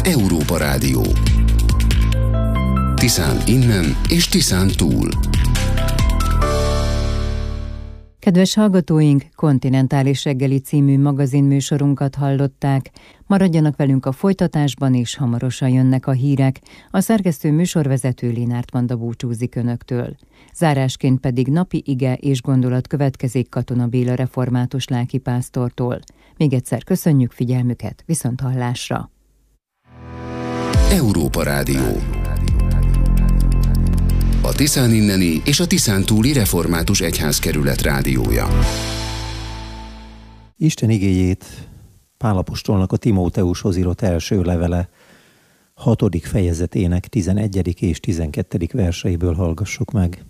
Európa Rádió. Tiszán innen és Tiszán túl. Kedves hallgatóink, Kontinentális reggeli című magazinműsorunkat hallották. Maradjanak velünk a folytatásban, és hamarosan jönnek a hírek. A szerkesztő műsorvezető Linárt Vanda búcsúzik önöktől. Zárásként pedig napi ige és gondolat következik Katona Béla református lelkipásztortól. Még egyszer köszönjük figyelmüket, viszonthallásra! Európa Rádió. A Tiszán inneni és a Tiszán túli református egyházkerület rádiója. Isten igéjét Pál apostolnak a Timóteushoz írott első levele 6. fejezetének 11. és 12. verseiből hallgassuk meg.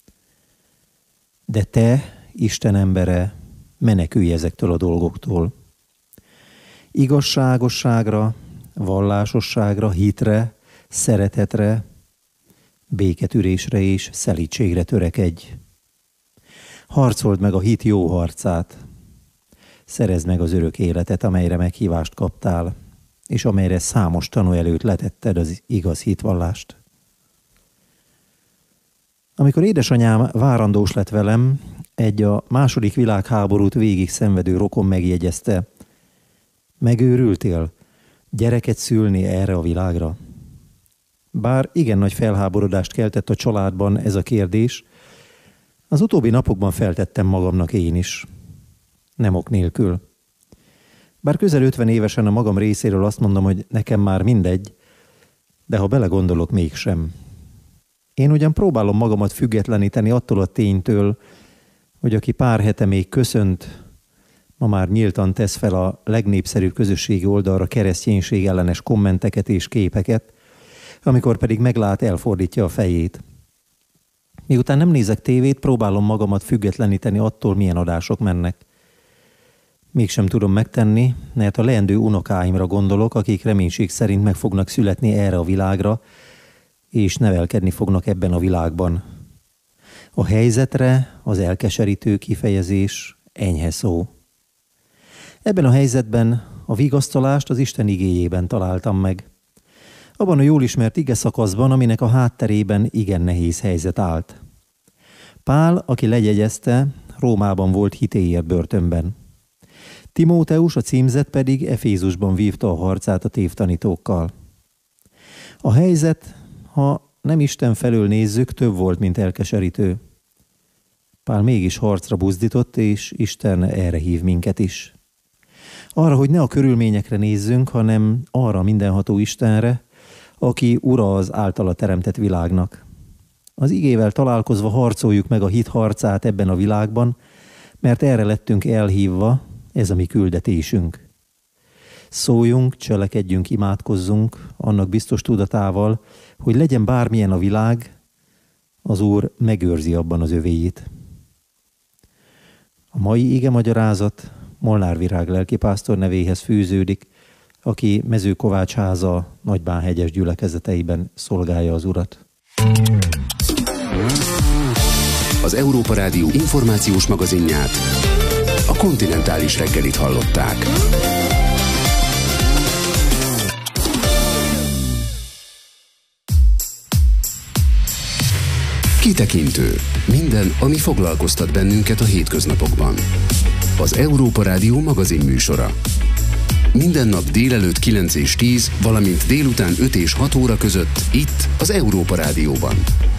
De te, Isten embere, menekülj ezektől a dolgoktól. Igazságosságra, vallásosságra, hitre, szeretetre, béketűrésre és szelídségre törekedj. Harcold meg a hit jó harcát. Szerezd meg az örök életet, amelyre meghívást kaptál, és amelyre számos tanú előtt letetted az igaz hitvallást. Amikor édesanyám várandós lett velem, egy a II. Világháborút végig szenvedő rokon megjegyezte: megőrültél gyereket szülni erre a világra? Bár igen nagy felháborodást keltett a családban ez a kérdés, az utóbbi napokban feltettem magamnak én is. Nem ok nélkül. Bár közel 50 évesen a magam részéről azt mondom, hogy nekem már mindegy, de ha belegondolok, mégsem. Én ugyan próbálom magamat függetleníteni attól a ténytől, hogy aki pár hete még köszönt, ma már nyíltan tesz fel a legnépszerűbb közösségi oldalra kereszténység ellenes kommenteket és képeket, amikor pedig meglát, elfordítja a fejét. Miután nem nézek tévét, próbálom magamat függetleníteni attól, milyen adások mennek. Mégsem tudom megtenni, mert a leendő unokáimra gondolok, akik reménység szerint meg fognak születni erre a világra, és nevelkedni fognak ebben a világban. A helyzetre az elkeserítő kifejezés enyhe szó. Ebben a helyzetben a vigasztalást az Isten igéjében találtam meg. Abban a jól ismert ige szakaszban, aminek a hátterében igen nehéz helyzet állt. Pál, aki lejegyezte, Rómában volt hitéért börtönben. Timóteus, a címzett pedig Efézusban vívta a harcát a tévtanítókkal. A helyzet, ha nem Isten felől nézzük, több volt, mint elkeserítő. Pál mégis harcra buzdított, és Isten erre hív minket is. Arra, hogy ne a körülményekre nézzünk, hanem arra mindenható Istenre, aki ura az általa teremtett világnak. Az igével találkozva harcoljuk meg a hit harcát ebben a világban, mert erre lettünk elhívva, ez a mi küldetésünk. Szóljunk, cselekedjünk, imádkozzunk, annak biztos tudatával, hogy legyen bármilyen a világ, az Úr megőrzi abban az övéit. A mai ige magyarázat Molnár Virág lelkipásztor nevéhez fűződik, aki Mezőkovácsháza Nagybánhegyes gyülekezeteiben szolgálja az Urat. Az Európa Rádió információs magazinját, a Kontinentális reggelit hallották. Kitekintő. Minden, ami foglalkoztat bennünket a hétköznapokban. Az Európa Rádió magazinműsora. Minden nap délelőtt 9 és 10, valamint délután 5 és 6 óra között itt az Európa Rádióban.